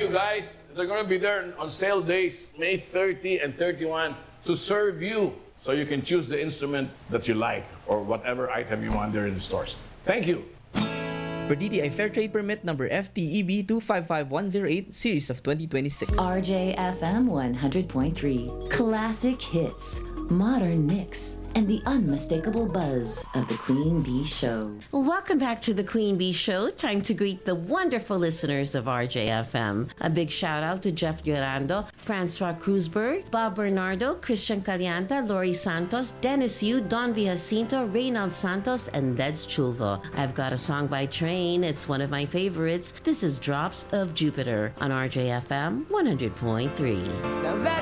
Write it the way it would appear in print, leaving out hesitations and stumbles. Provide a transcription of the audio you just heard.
you guys. They're going to be there on sale days, May 30 and 31, to serve you so you can choose the instrument that you like or whatever item you want there in the stores. Thank you. Per DTI Fair Trade Permit number FTEB 255108, series of 2026. RJFM 100.3. Classic hits, modern mix, and the unmistakable buzz of the Queen Bee Show. Welcome back to the Queen Bee Show. Time to greet the wonderful listeners of RJFM. A big shout out to Jeff Llorando, Francois Cruzberg, Bob Bernardo, Christian Calianta, Lori Santos, Dennis Yu, Don Villacinto, Reynald Santos, and Leds Chulvo. I've got a song by Train. It's one of my favorites. This is Drops of Jupiter on RJFM 100.3. Now that